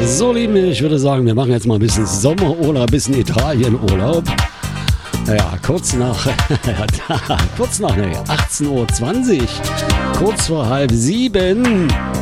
So, Lieben, ich würde sagen, wir machen jetzt mal ein bisschen Sommerurlaub, ein bisschen Italienurlaub. Ja, kurz nach 18:20 Uhr, kurz vor 6:30.